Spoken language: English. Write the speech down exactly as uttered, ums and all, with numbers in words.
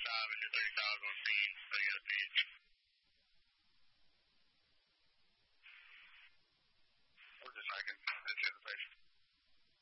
thirty-five into thirty-five on speed. So you got to be